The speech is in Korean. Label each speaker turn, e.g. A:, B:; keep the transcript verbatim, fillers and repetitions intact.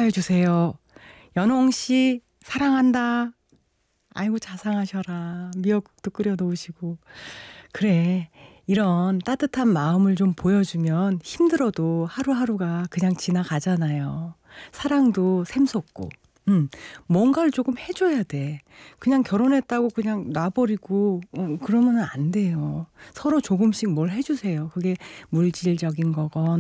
A: 축하해 주세요. 연홍 씨 사랑한다. 아이고 자상하셔라. 미역국도 끓여 놓으시고. 그래, 이런 따뜻한 마음을 좀 보여주면 힘들어도 하루하루가 그냥 지나가잖아요. 사랑도 샘솟고. 음, 뭔가를 조금 해줘야 돼. 그냥 결혼했다고 그냥 놔버리고 어, 그러면 안 돼요. 서로 조금씩 뭘 해주세요. 그게 물질적인 거건